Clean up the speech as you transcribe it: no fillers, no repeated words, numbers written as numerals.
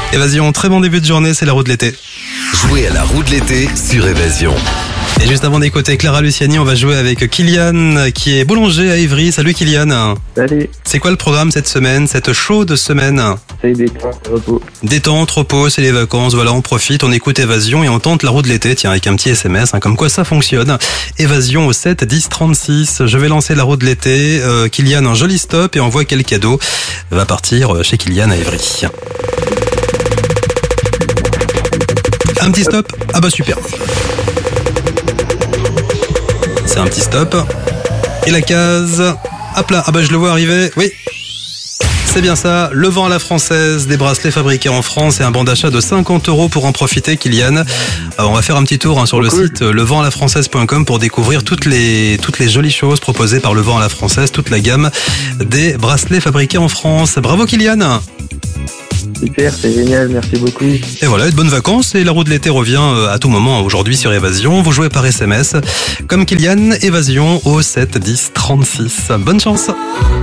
Évasion, très bon début de journée, c'est la roue de l'été. Jouez à la roue de l'été sur Évasion. Et juste avant d'écouter Clara Luciani, on va jouer avec Kylian qui est boulanger à Ivry. Salut Kylian. Salut. C'est quoi le programme cette semaine, cette chaude semaine? C'est détente, repos. Détente, repos, c'est les vacances, voilà, on profite, on écoute Évasion et on tente la roue de l'été, tiens, avec un petit SMS, comme quoi ça fonctionne. Évasion au 7 10 36. Je vais lancer la roue de l'été. Kylian, un joli stop et envoie quel cadeau va partir chez Kylian à Ivry. Un petit stop? Ah bah super. C'est un petit stop. Et la case. Hop là, ah bah je le vois arriver. Oui. C'est bien ça, le vent à la française, des bracelets fabriqués en France et un bon d'achat de 50 € pour en profiter, Kylian. On va faire un petit tour sur le site leventalafrançaise.com pour découvrir toutes les jolies choses proposées par Le Vent à la Française, toute la gamme des bracelets fabriqués en France. Bravo Kylian. Super, c'est génial, merci beaucoup. Et voilà, de bonnes vacances et la roue de l'été revient à tout moment aujourd'hui sur Évasion. Vous jouez par SMS comme Kylian, Évasion au 7 10 36. Bonne chance.